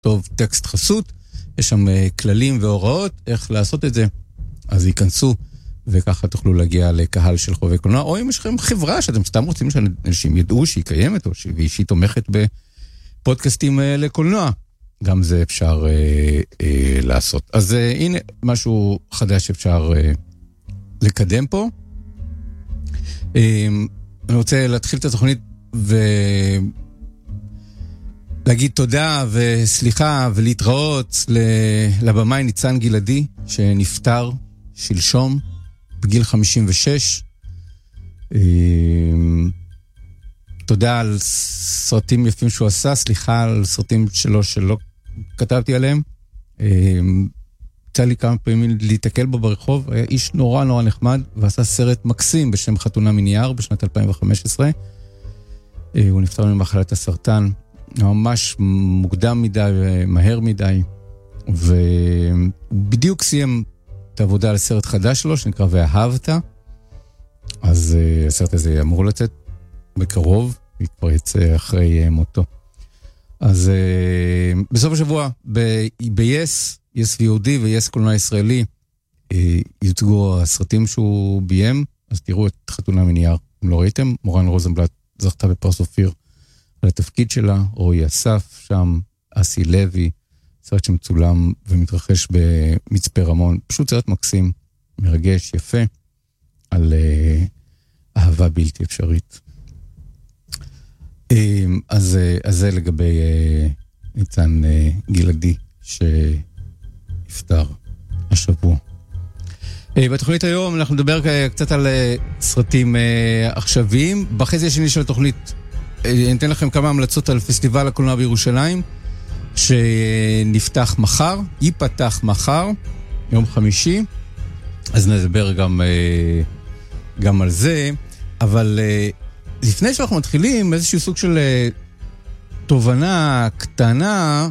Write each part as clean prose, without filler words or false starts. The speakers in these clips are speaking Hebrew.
לכתוב טקסט חסות, יש שם כללים והוראות איך לעשות את זה, אז ייכנסו, וככה תוכלו להגיע לקהל של חובבי קולנוע, או אם יש לכם חברה שאתם סתם רוצים שאנשים ידעו שהיא קיימת, או שהיא תומכת בפודקאסטים לקולנוע, גם זה אפשר לעשות. אז הנה משהו חדש שאפשר לקדם פה. אני רוצה להתחיל את התוכנית ולהגיד תודה וסליחה ולהתראות לבמאי ניצן גלעדי שנפטר שלשום בגיל 56. תודה על סרטים יפים שהוא עשה, סליחה על סרטים שלא כתבתי עליהם. יצא לי כמה פעמים להתקל בו ברחוב, היה איש נורא נורא נחמד, ועשה סרט מקסים בשם חתונה מנייר בשנת 2015. הוא נפטר ממחלת הסרטן, ממש מוקדם מדי ומהר מדי, ובדיוק סיים את העבודה על סרט חדש שלו, שנקרא ואהבת. אז הסרט הזה אמור לצאת בקרוב, כבר יצא אחרי מותו. אז בסוף השבוע, ב-YES, YES VOD ו-YES קולנוע ישראלי, יוצגו הסרטים שהוא ביים, אז תראו את חתונה מנייר. אם לא ראיתם, מורן רוזנבלט זכתה בפרס אופיר על התפקיד שלה, רועי אסף שם, אסי לוי, סרט שמצולם ומתרחש במצפה רמון, פשוט סרט מקסים, מרגש, יפה, על אהבה בלתי אפשרית. אז זה לגבי ניצן גלעדי שיפטר השבוע. בתוכנית היום אנחנו נדבר קצת על סרטים עכשוויים. בחצי השני של התוכנית ניתן לכם כמה המלצות על פסטיבל הקולנוע בירושלים שנפתח מחר, ייפתח מחר, יום חמישי, אז נדבר גם על זה. אבל לפני שאנחנו מתחילים, איזשהו סוג של תובנה קטנה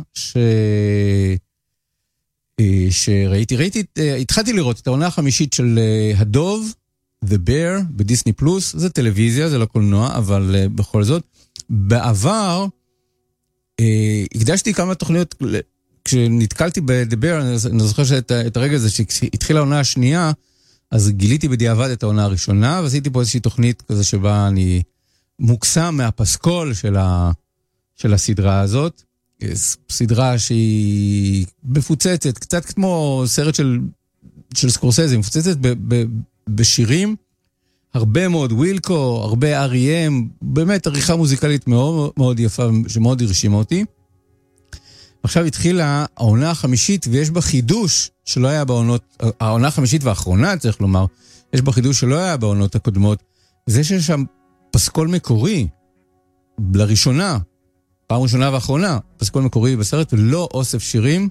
התחלתי לראות את העונה החמישית של הדוב, The Bear, בדיסני פלוס. זה טלוויזיה, זה לא קולנוע, אבל בכל זאת, בעבר, הקדשתי כמה תוכניות, כשנתקלתי ב-The Bear, אני זוכר את הרגע הזה, שהתחילה העונה השנייה, אז גיליתי בדיעבד את העונה הראשונה, ועשיתי פה איזושהי תוכנית כזה שבה אני מוקסם מהפסקול של הסדרה הזאת. סדרה שהיא מפוצצת, קצת כמו סרט של סקורסזה, מפוצצת בשירים, הרבה מאוד ווילקו, הרבה R.E.M, באמת עריכה מוזיקלית מאוד מאוד יפה, שמאוד הרשימה אותי. עכשיו התחילה העונה החמישית, ויש בה חידוש שלא היה בעונות, העונה החמישית והאחרונה צריך לומר, יש בה חידוש שלא היה בעונות הקודמות, זה שיש שם פסקול מקורי, לראשונה, פעם ראשונה ואחרונה, פסקול מקורי בסרט, ולא אוסף שירים.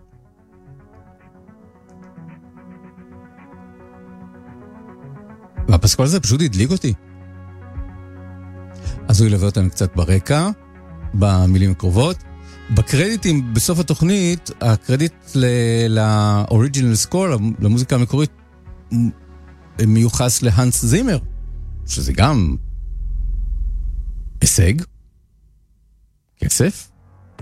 והפסקול הזה פשוט הדליק אותי. אז הוא ילווה אותנו קצת ברקע, במילים הקרובות. בקרדיטים, בסוף התוכנית, הקרדיט לאוריג'ינל סקור, למוזיקה המקורית, מיוחס להנס זימר, שזה גם הישג, כסף.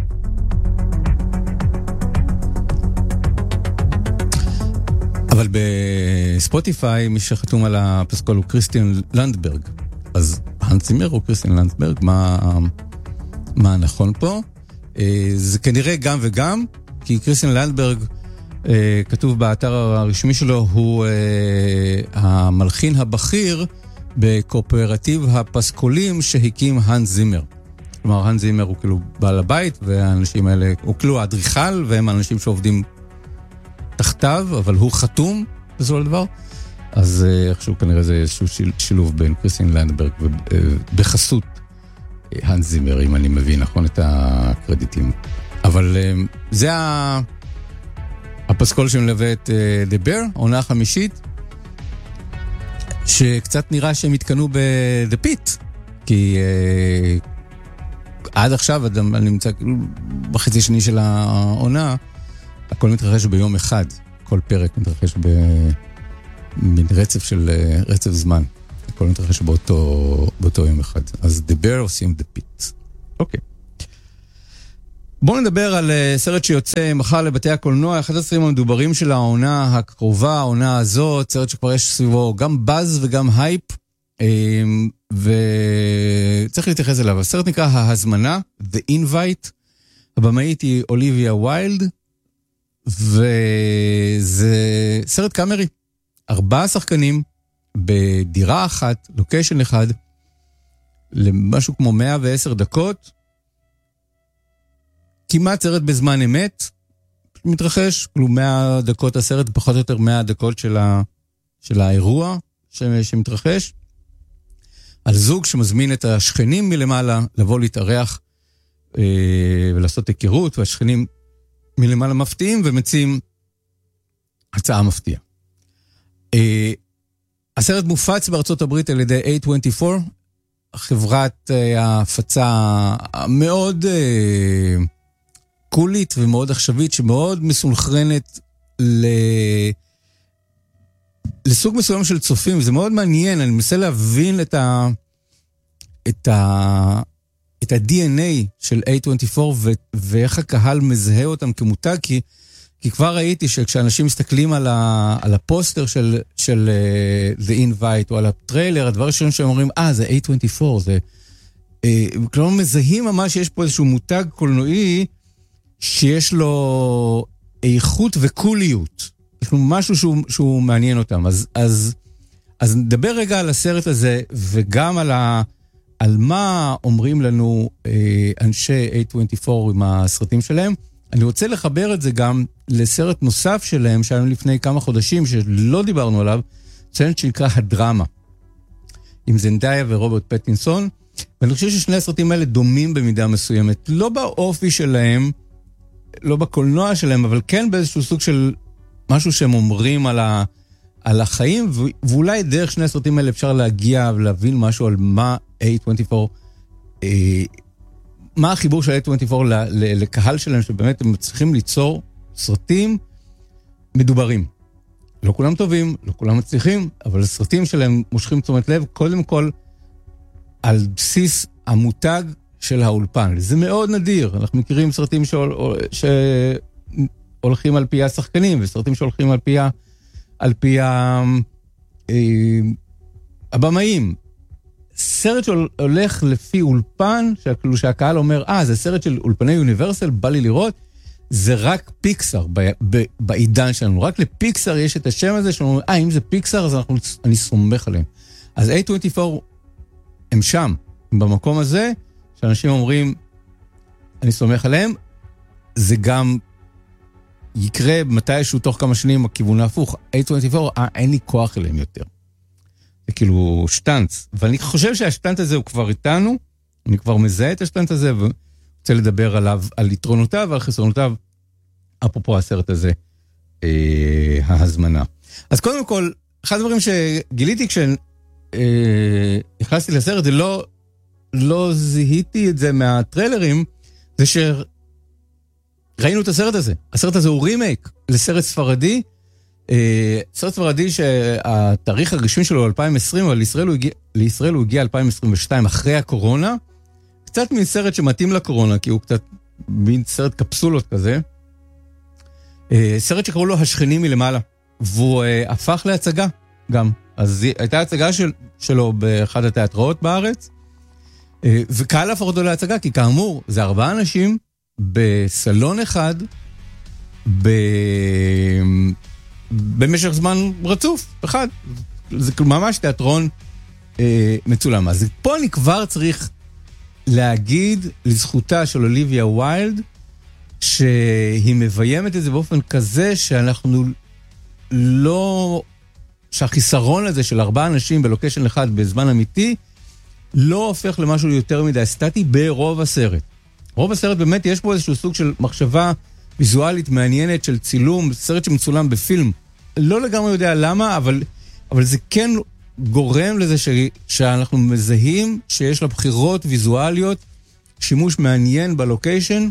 אבל בספוטיפיי, מי שחתום על הפסקול הוא קריסטיאן לנדברג. אז הנס זימר או קריסטיאן לנדברג, מה נכון פה? זה כנראה גם וגם, כי קריסטיאן לנדברג, כתוב באתר הרשמי שלו, הוא המלחין הבכיר בקואופרטיב הפסקולים שהקים הנס זימר. כלומר, הנס זימר הוא כאילו בעל הבית, והאנשים האלה, הוא כאילו האדריכל, והם האנשים שעובדים תחתיו, אבל הוא חתום בסופו של דבר. אז איכשהו כנראה זה איזשהו שילוב בין קריסטיאן לנדברג בחסות הנס זימר, אם אני מבין נכון את הקרדיטים. אבל זה הפסקול שמלווה את The Bear, העונה החמישית, שקצת נראה שהם התקנו ב-The Pit, כי עד עכשיו, אני נמצא בחצי שני של העונה, הכל מתרחש ביום אחד. כל פרק מתרחש ברצף של רצף זמן. הכל מתרחש באותו יום אחד. אז The Bear עושים The Pit. אוקיי. בואו נדבר על סרט שיוצא מחר לבתי הקולנוע, אחד הסרטים המדוברים של העונה הקרובה, העונה הזאת, סרט שכבר יש סביבו גם באז וגם הייפ, וצריך להתייחס אליו. הסרט נקרא ההזמנה, The Invite, הבמאית היא אוליביה ויילד, וזה סרט קאמרי, 4 שחקנים בדירה אחת, לוקיישן אחד, למשהו כמו 110 דקות, כמעט סרט בזמן אמת, מתרחש, כאילו 100 דקות הסרט, פחות או יותר 100 דקות של האירוע שמתרחש, על זוג שמזמין את השכנים מלמעלה, לבוא להתארח ולעשות היכרות, והשכנים מלמעלה מפתיעים ומציעים הצעה מפתיעה. הסרט מופץ בארצות הברית על ידי A24, חברת ההפצה מאוד קולית ומאוד עכשווית, שמאוד מסונכרנת לסוג מסוים של צופים. זה מאוד מעניין, אני מנסה להבין את ה-DNA של A24 ואיך הקהל מזהה אותם כמותג, כי כבר ראיתי שכשאנשים מסתכלים על הפוסטר של The Invite או על הטריילר, הדבר הראשון שהם אומרים, זה A24, זה... כלומר, מזהים ממש שיש פה איזשהו מותג קולנועי שיש לו איכות וקוליות. יש לו משהו שהוא מעניין אותם. אז נדבר רגע על הסרט הזה, וגם על מה אומרים לנו אנשי A24 עם הסרטים שלהם. אני רוצה לחבר את זה גם לסרט נוסף שלהם, שהיה לפני כמה חודשים, שלא דיברנו עליו, סרט שנקרא הדרמה, עם זנדאיה ורוברט פטינסון, ואני חושב ששני הסרטים האלה דומים במידה מסוימת, לא באופי שלהם, לא בקולנוע שלהם, אבל כן באיזשהו סוג של משהו שהם אומרים על החיים, ואולי דרך שני הסרטים האלה אפשר להגיע ולהבין משהו על מה A24, מה החיבור של A24 לקהל שלהם, שבאמת הם צריכים ליצור סרטים מדוברים. לא כולם טובים, לא כולם מצליחים, אבל הסרטים שלהם מושכים תשומת לב, קודם כל על בסיס המותג של האולפן. זה מאוד נדיר, אנחנו מכירים סרטים שהולכים על פי השחקנים, וסרטים שהולכים על פי הבמאים. סרט שהולך לפי אולפן, שהקהל אומר, זה סרט של אולפני יוניברסל, בא לי לראות, זה רק פיקסאר בעידן שלנו. רק לפיקסאר יש את השם הזה, שאומרים, אם זה פיקסאר, אז אני סומך עליהם. אז A24 הם שם, במקום הזה, שאנשים אומרים, אני סומך עליהם, זה גם יקרה מתישהו תוך כמה שנים, הכיוון ההפוך, A24, אין לי כוח אליהם יותר. זה כאילו שטנץ, ואני חושב שהשטנץ הזה הוא כבר איתנו, אני כבר מזהה את השטנץ הזה, ורוצה לדבר עליו, על יתרונותיו ועל חסרונותיו, אפרופו הסרט הזה, ההזמנה. אז קודם כל, אחד הדברים שגיליתי כשנכנסתי לסרט, זה לא זיהיתי את זה מהטריילרים, זה שראינו את הסרט הזה. הסרט הזה הוא רימייק לסרט ספרדי, סרט ספרדי שהתאריך הרשמי שלו הוא 2020, אבל לישראל הוא הגיע 2022, אחרי הקורונה. קצת מסרט שמתאים לקורונה, כי הוא קצת מין סרט קפסולות כזה. סרט שקראו לו השכנים מלמעלה, והוא הפך להצגה גם. אז הייתה הצגה שלו באחד התיאטראות בארץ, וקהל הפך אותו להצגה, כי כאמור, זה 4 אנשים בסלון אחד, במשך זמן רצוף, אחד. זה ממש תיאטרון מצולם. אז פה אני כבר צריך להגיד לזכותה של אוליביה ויילד, שהיא מביימת את זה באופן כזה שאנחנו לא, שהחיסרון הזה של 4 אנשים בלוקיישן אחד בזמן אמיתי, לא הופך למשהו יותר מדי סטטי ברוב הסרט. רוב הסרט באמת יש פה איזשהו סוג של מחשבה ויזואלית מעניינת של צילום, סרט שמצולם בפילם. לא לגמרי יודע למה, אבל זה כן גורם לזה שאנחנו מזהים שיש לה בחירות ויזואליות, שימוש מעניין בלוקיישן,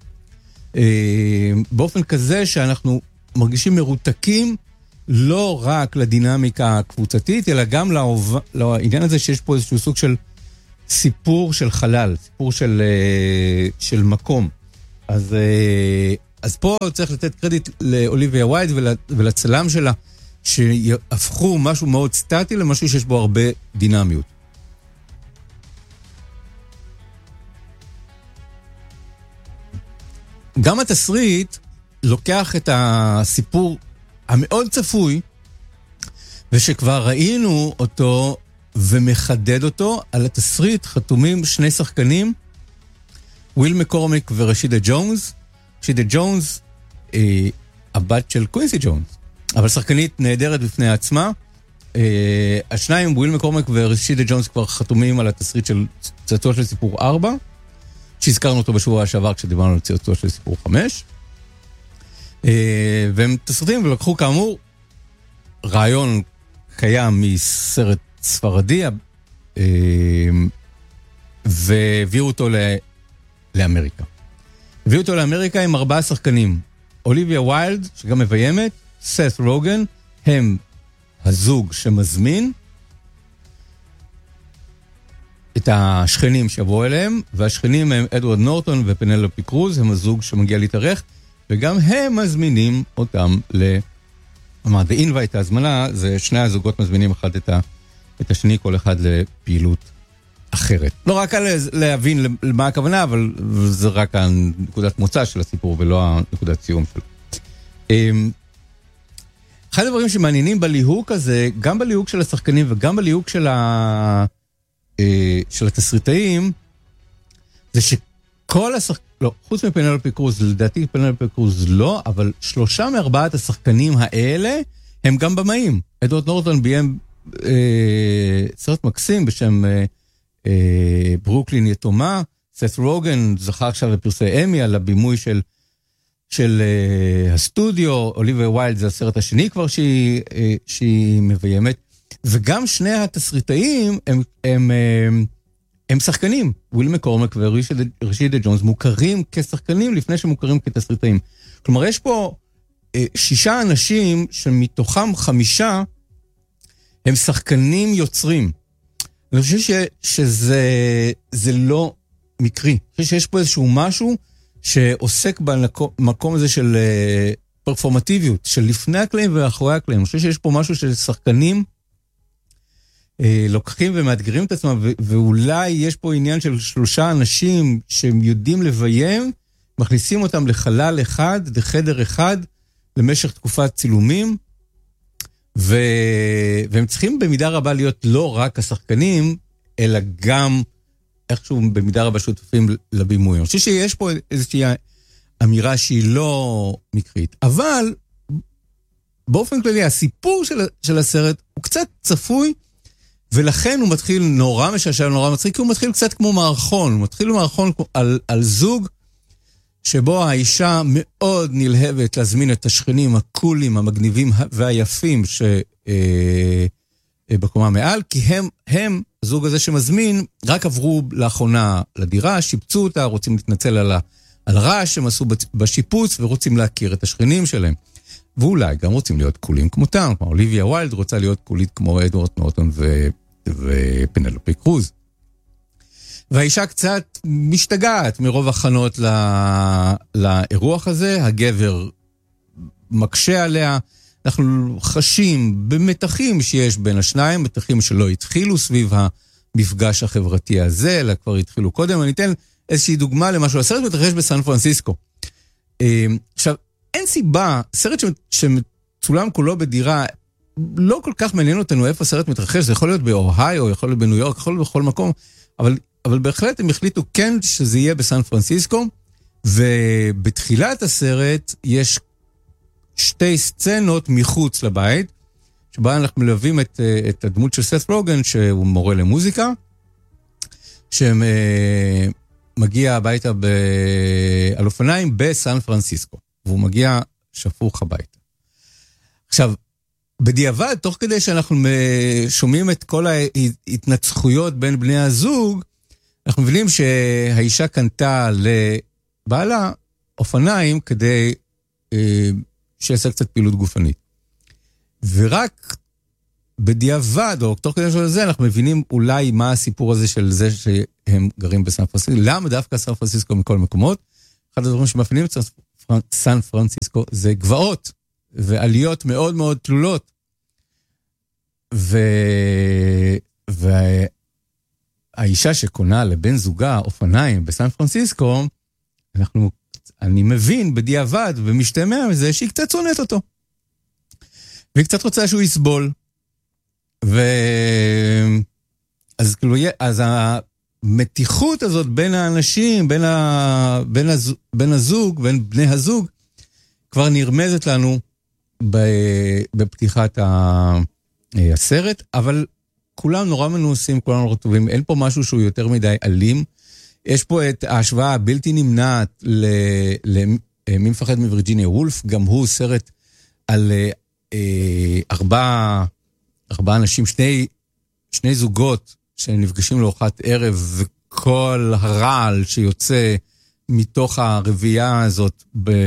באופן כזה שאנחנו מרגישים מרותקים לא רק לדינמיקה הקבוצתית, אלא גם לעניין הזה שיש פה איזשהו סוג של סיפור של חלל, סיפור של מקום. אז פה צריך לתת קרדיט לאוליביה ווילד ולצלם שלה, שהפכו משהו מאוד סטטי למשהו שיש בו הרבה דינמיות. גם התסריט לוקח את הסיפור המאוד צפוי, ושכבר ראינו אותו ומחדד אותו. על התסריט חתומים שני שחקנים, וויל מקורמיק ורשידה ג'ונס. רשידה ג'ונס, הבת של קווינסי ג'ונס, אבל שחקנית נהדרת בפני עצמה. השניים, וויל מקורמיק ורשידה ג'ונס, כבר חתומים על התסריט של צאתו של סיפור 4, שהזכרנו אותו בשבוע שעבר כשדיברנו על צאתו של סיפור 5. והם תסריטים ולקחו כאמור רעיון קיים מסרט ספרדי, והביאו אותו לאמריקה. הביאו אותו לאמריקה עם 4 שחקנים. אוליביה ווילד, שגם מביימת, סת רוגן, הם הזוג שמזמין את השכנים שיבואו אליהם, והשכנים הם אדוארד נורטון ופנלופי קרוז, הם הזוג שמגיע להתארח, וגם הם מזמינים אותם אמרת, באינווייט ההזמנה, זה שני הזוגות מזמינים אחד את השני, כל אחד לפעילות אחרת. לא רק להבין למה הכוונה, אבל זה רק הנקודת מוצא של הסיפור, ולא הנקודת סיום שלו. אחד הדברים שמעניינים בליהוק הזה, גם בליהוק של השחקנים וגם בליהוק של התסריטאים, זה שכל השחקנים, לא, חוץ מפנלופי קרוז, לדעתי פנלופי קרוז לא, אבל 3 מ-4 השחקנים האלה הם גם במאים. אדוארד נורטון ביים סרט מקסים בשם ברוקלין יתומה. סת רוגן זכה עכשיו לפרסי אמי על הבימוי של הסטודיו. אוליביה ווילד זה הסרט השני כבר שהיא מביימת. וגם שני התסריטאים הם שחקנים. וויל מקורמיק ורשידה ג'ונס מוכרים כשחקנים לפני שמוכרים כתסריטאים. כלומר, יש פה 6 אנשים שמתוכם 5 הם שחקנים יוצרים. אני חושב שזה לא מקרי. אני חושב שיש פה איזשהו משהו שעוסק במקום הזה של פרפורמטיביות, של לפני הקלעים ואחורי הקלעים. אני חושב שיש פה משהו של שחקנים לוקחים ומאתגרים את עצמם, ואולי יש פה עניין של 3 אנשים שהם יודעים לביים, מכניסים אותם לחלל אחד, לחדר אחד, למשך תקופת צילומים, והם צריכים במידה רבה להיות לא רק השחקנים, אלא גם איכשהו במידה רבה שותפים לבימוי. אני חושב שיש פה איזושהי אמירה שהיא לא מקרית, אבל באופן כללי הסיפור של הסרט הוא קצת צפוי, ולכן הוא מתחיל נורא משעשע, נורא מצחיק, כי הוא מתחיל קצת כמו מערכון. הוא מתחיל מערכון על זוג, שבו האישה מאוד נלהבת להזמין את השכנים הקולים, המגניבים והיפים שבקומה מעל, כי הם, הזוג הזה שמזמין, רק עברו לאחרונה לדירה, שיפצו אותה, רוצים להתנצל על הרעש שהם עשו בשיפוץ, ורוצים להכיר את השכנים שלהם. ואולי גם רוצים להיות קולים כמותם, כמו אוליביה ווילד רוצה להיות קולית כמו אדוארד נורטון ופנלופי קרוז. והאישה קצת משתגעת מרוב הכנות לאירוח הזה, הגבר מקשה עליה, אנחנו חשים במתחים שיש בין השניים, מתחים שלא התחילו סביב המפגש החברתי הזה, אלא כבר התחילו קודם. אני אתן איזושהי דוגמה למשהו, הסרט מתרחש בסן פרנסיסקו. עכשיו, אין סיבה, סרט שמצולם כולו בדירה, לא כל כך מעניין אותנו איפה הסרט מתרחש, זה יכול להיות באוהיו, יכול להיות בניו יורק, יכול להיות בכל מקום, אבל בהחלט הם החליטו כן שזה יהיה בסן פרנסיסקו, ובתחילת הסרט יש 2 סצנות מחוץ לבית, שבה אנחנו מלווים את הדמות של סת רוגן, שהוא מורה למוזיקה, שמגיע הביתה על אופניים בסן פרנסיסקו, והוא מגיע שפוך הביתה. עכשיו, בדיעבד, תוך כדי שאנחנו שומעים את כל ההתנצחויות בין בני הזוג, אנחנו מבינים שהאישה קנתה לבעלה אופניים כדי שיעשה קצת פעילות גופנית. ורק בדיעבד, או תוך כדי שזה, אנחנו מבינים אולי מה הסיפור הזה של זה שהם גרים בסן פרנסיסקו. למה דווקא סן פרנסיסקו מכל מקומות? אחד הדברים שמאפיינים את סן פרנסיסקו, זה גבעות ועליות מאוד מאוד תלולות. והאישה שקונה לבן זוגה אופניים בסן פרנסיסקו, אני מבין בדיעבד ומשתמע מזה שהיא קצת שונאת אותו. והיא קצת רוצה שהוא יסבול. אז המתיחות הזאת בין האנשים, בין הזוג, בין בני הזוג, כבר נרמזת לנו בפתיחת הסרט, אבל כולם נורא מנוסים, כולם נורא טובים, אין פה משהו שהוא יותר מדי אלים. יש פה את ההשוואה הבלתי נמנעת למי מפחד מווירג'יניה וולף, גם הוא סרט על ארבעה אנשים, שני זוגות שנפגשים לארוחת ערב, וכל הרעל שיוצא מתוך הרביעייה הזאת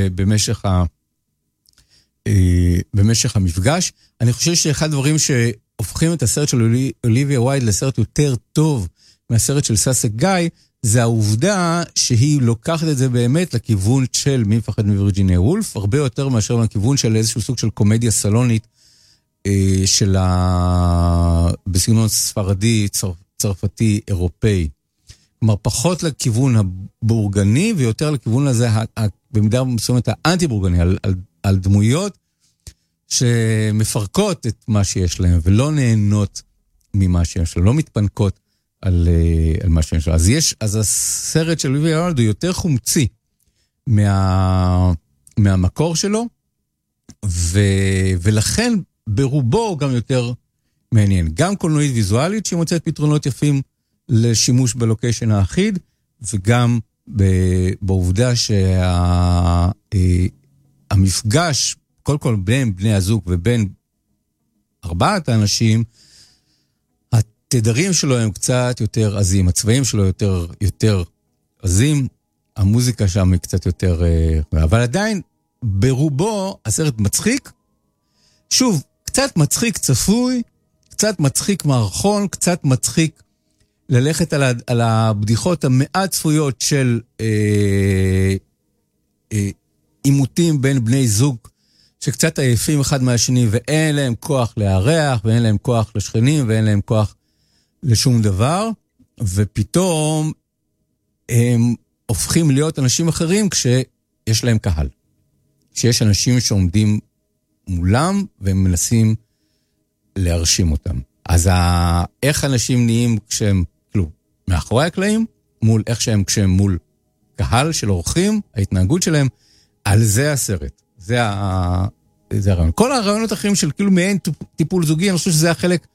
במשך המפגש. אני חושב שאחד הדברים שהופכים את הסרט של אוליביה ווילד לסרט יותר טוב מהסרט של סאסק גיא, זה העובדה שהיא לוקחת את זה באמת לכיוון של מי מפחד מווירג'יניה וולף, הרבה יותר מאשר לכיוון של איזשהו סוג של קומדיה סלונית, בסגנון ספרדי, צרפתי, אירופאי. כלומר, פחות לכיוון הבורגני, ויותר לכיוון הזה, במידה מסוימת האנטי-בורגני, על דמויות שמפרקות את מה שיש להם, ולא נהנות ממה שיש להם, לא מתפנקות על מה שיש להם. אז הסרט של אוליביה ווילד הוא יותר חומצי מהמקור שלו, ולכן ברובו הוא גם יותר מעניין. גם קולנועית ויזואלית שמוצאת פתרונות יפים לשימוש בלוקיישן האחיד, וגם בעובדה שהמפגש, קודם כל בין בני הזוג ובין ארבעת האנשים, התדרים שלו הם קצת יותר עזים, הצבעים שלו יותר עזים, המוזיקה שם היא קצת יותר, אבל עדיין ברובו הסרט מצחיק, שוב, קצת מצחיק צפוי, קצת מצחיק מערכון, קצת מצחיק ללכת על הבדיחות המעט צפויות של עימותים בין בני זוג שקצת עייפים אחד מהשני ואין להם כוח להיערך ואין להם כוח לשכנים ואין להם כוח לשום דבר, ופתאום הם הופכים להיות אנשים אחרים כשיש להם קהל. כשיש אנשים שעומדים מולם והם מנסים להרשים אותם. אז איך אנשים נהיים כשהם, כאילו, מאחורי הקלעים, מול איך שהם כשהם מול קהל של אורחים, ההתנהגות שלהם, על זה הסרט. זה הרעיון. כל הרעיונות האחרים של כאילו מעין טיפול זוגי, אני חושב שזה החלק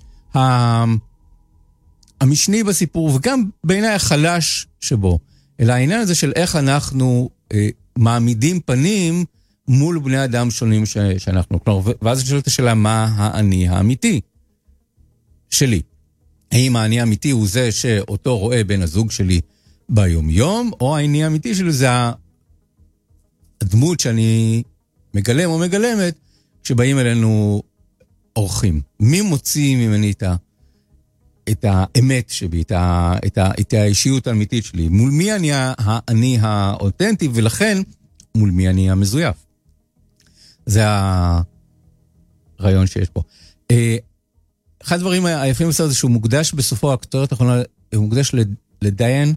המשני בסיפור, וגם בעיניי החלש שבו. אלא העניין הזה של איך אנחנו מעמידים פנים מול בני אדם שונים שאנחנו. כלומר, ואז אני שואלת השאלה, מה האני האמיתי שלי? האם האני האמיתי הוא זה שאותו רואה בן הזוג שלי ביום-יום, או האני האמיתי שלי זה הדמות שאני מגלם או מגלמת, כשבאים אלינו אורחים. מי מוציא ממני את האמת שבי, את האישיות האמיתית שלי? מול מי אני האותנטי, ולכן מול מי אני המזויף? זה הרעיון שיש פה. אחד הדברים היפים בסרט זה שהוא מוקדש בסופו, הכותרת האחרונה, הוא מוקדש לדיין.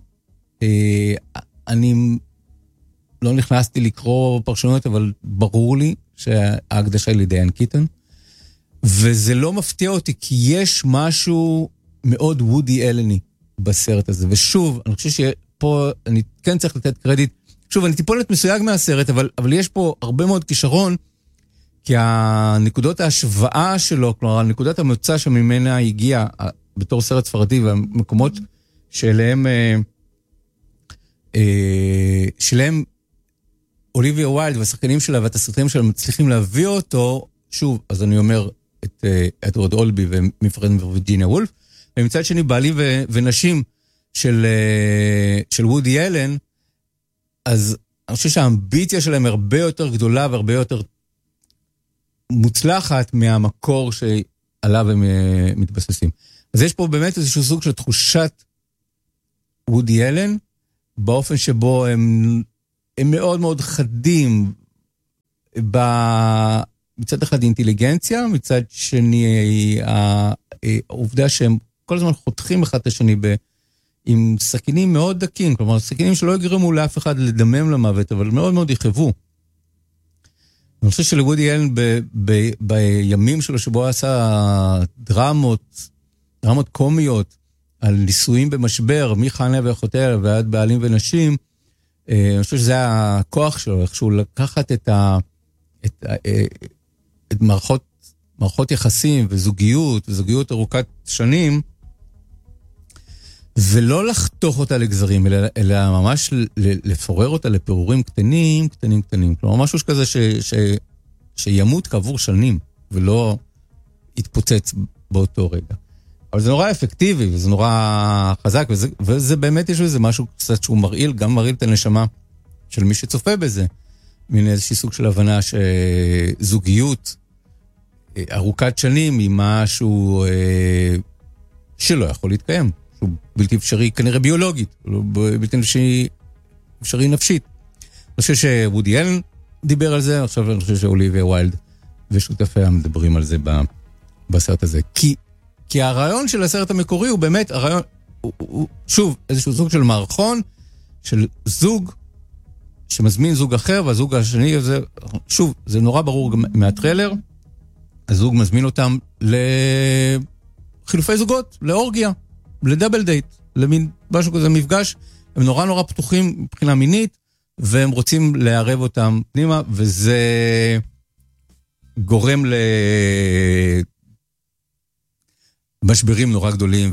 אני לא נכנסתי לקרוא פרשנות, אבל ברור לי שההקדשה היא לדיין קיטון. וזה לא מפתיע אותי, כי יש משהו מאוד וודי אלני בסרט הזה. ושוב, אני חושב שפה אני כן צריך לתת קרדיט. שוב, אני טיפולת מסויג מהסרט, אבל יש פה הרבה מאוד כישרון, כי הנקודות ההשוואה שלו, כלומר, הנקודת המוצא שממנה הגיע בתור סרט ספרדי, והמקומות שאליהם אוליביה ווילד והשחקנים שלה והתסריטאים שלה מצליחים להביא אותו, שוב, אז אני אומר את אדוארד אולבי ומפחד מווירג'יניה וולף, ומצד שני בעלי ונשים של וודי אלן, אז אני חושב שהאמביציה שלהם הרבה יותר גדולה והרבה יותר מוצלחת מהמקור שעליו הם מתבססים. אז יש פה באמת איזשהו סוג של תחושת וודי אלן, באופן שבו הם הם מאוד מאוד חדים מצד אחד אינטליגנציה, מצד שני העובדה שהם כל הזמן חותכים אחד את השני עם סכינים מאוד דקים, כלומר סכינים שלא יגרמו לאף אחד לדמם למוות, אבל מאוד מאוד יכאבו. אני חושב שלוודי אלן בימים שלו שבו עשה דרמות קומיות על ניסויים במשבר, מחנה ואחותיה ועד בעלים ונשים, אני חושב שזה הכוח שלו, איכשהו לקחת את מערכות יחסים וזוגיות ארוכת שנים, ולא לחתוך אותה לגזרים, אלא ממש לפורר אותה לפירורים קטנים. כלומר, משהו כזה שימות כעבור שנים, ולא יתפוצץ באותו רגע. אבל זה נורא אפקטיבי, וזה נורא חזק, וזה באמת יש לזה משהו קצת שהוא מרעיל, גם מרעיל את הנשמה של מי שצופה בזה. מין איזושהי סוג של הבנה שזוגיות ארוכת שנים היא משהו שלא יכול להתקיים. שהוא בלתי אפשרי, כנראה ביולוגית, בלתי אפשרי נפשית. אני חושב שוודי אלן דיבר על זה, עכשיו אני חושב שאוליביה ויילד ושותפיה מדברים על זה בסרט הזה. כי הרעיון של הסרט המקורי הוא באמת, הרעיון, הוא שוב, איזשהו סוג של מערכון, של זוג שמזמין זוג אחר, והזוג השני הזה, שוב, זה נורא ברור גם מהטריילר, הזוג מזמין אותם לחילופי זוגות, לאורגיה. לדאבל דייט, למין משהו כזה מפגש, הם נורא פתוחים מבחינה מינית, והם רוצים לערב אותם פנימה, וזה גורם למשברים נורא גדולים,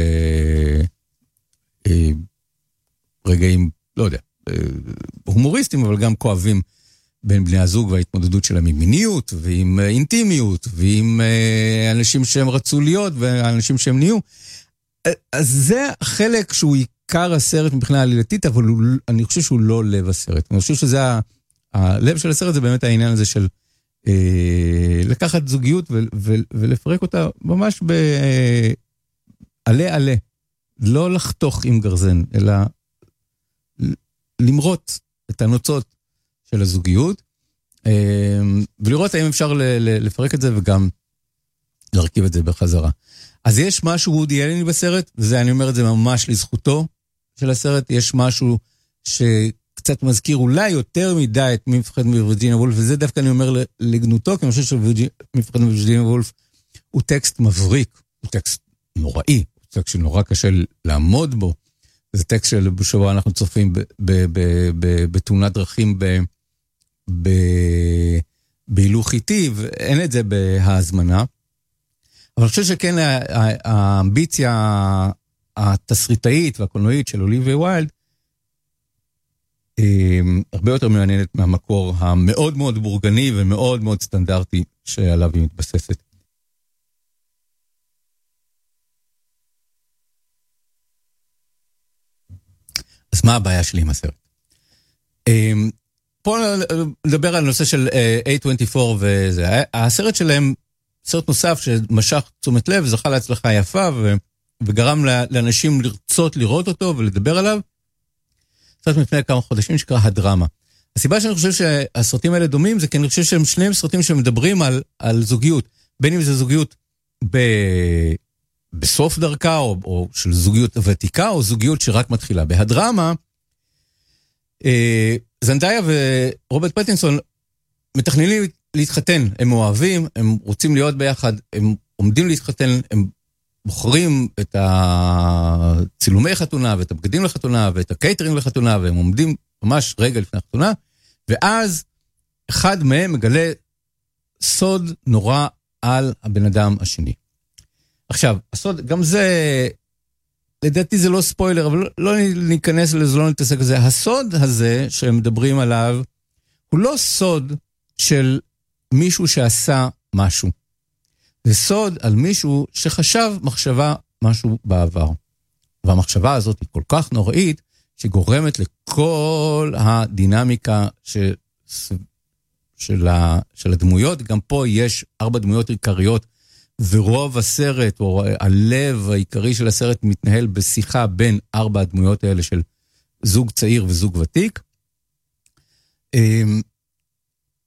ולרגעים, לא יודע, הומוריסטים, אבל גם כואבים בין בני הזוג, וההתמודדות שלהם עם מיניות, ועם אינטימיות, ועם אנשים שהם רצו להיות, ואנשים שהם נהיו, אז זה החלק שהוא עיקר הסרט מבחינה עלילתית, אבל אני חושב שהוא לא לב הסרט. אני חושב שזה הלב של הסרט, זה באמת העניין הזה של לקחת זוגיות ולפרק אותה ממש עלה. לא לחתוך עם גרזן, אלא למרות את הנוצות של הזוגיות, ולראות האם אפשר לפרק את זה וגם להרכיב את זה בחזרה. אז יש משהו וודי אלן בסרט, וזה אני אומר את זה ממש לזכותו של הסרט, יש משהו שקצת מזכיר אולי יותר מדי את מי מפחד מווירג'יניה וולף, וזה דווקא אני אומר לגנותו, כי אני חושב שמי מפחד מווירג'יניה וולף הוא טקסט מבריק, הוא טקסט נוראי, הוא טקסט שנורא קשה לעמוד בו, זה טקסט שבו אנחנו צופים בתאונת דרכים בהילוך איטי, ואין את זה בהזמנה, אבל אני חושב שכן האמביציה התסריטאית והקולנועית של אוליביה ויילד הרבה יותר מעניינת מהמקור המאוד מאוד בורגני ומאוד מאוד סטנדרטי שעליו היא מתבססת. אז מה הבעיה שלי עם הסרט? פה נדבר על נושא של A24 וזה. הסרט שלהם סרט נוסף שמשך תשומת לב, זכה להצלחה יפה וגרם לאנשים לרצות לראות אותו ולדבר עליו. סרט לפני כמה חודשים שקרא הדרמה. הסיבה שאני חושב שהסרטים האלה דומים זה כי אני חושב שהם שניהם סרטים שמדברים על זוגיות. בין אם זה זוגיות בסוף דרכה או של זוגיות ותיקה או זוגיות שרק מתחילה. בהדרמה, זנדאיה ורוברט פטינסון מתכננים להתחתן, הם אוהבים, הם רוצים להיות ביחד, הם עומדים להתחתן, הם בוחרים את הצילומי חתונה ואת הבגדים לחתונה ואת הקייטרינג לחתונה, והם עומדים ממש רגע לפני החתונה, ואז אחד מהם מגלה סוד נורא על הבן אדם השני. עכשיו, הסוד, גם זה, לדעתי זה לא ספוילר, אבל לא ניכנס לזה, לא נתעסק לזה. הסוד הזה שהם מדברים עליו, הוא לא סוד של מישהו שעשה משהו. זה סוד על מישהו שחשב מחשבה משהו בעבר. והמחשבה הזאת היא כל כך נוראית, שגורמת לכל הדינמיקה של הדמויות. גם פה יש 4 דמויות עיקריות, ורוב הסרט, או הלב העיקרי של הסרט, מתנהל בשיחה בין 4 הדמויות האלה של זוג צעיר וזוג ותיק.